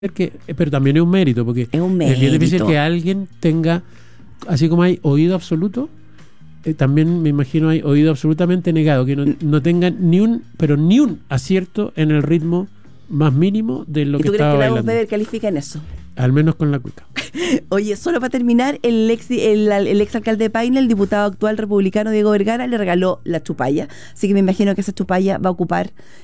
pero también es un mérito, porque Es un es bien difícil mérito. que alguien tenga, así como hay oído absoluto, también me imagino hay oído absolutamente negado, que no tenga ni un acierto en el ritmo más mínimo de lo ¿Y que tú crees estaba que la voz bailando. Weber califica en eso? Al menos con la cuica. Oye, solo para terminar, el ex alcalde de Paine, el diputado actual republicano Diego Vergara, le regaló la chupalla. Así que me imagino que esa chupalla va a ocupar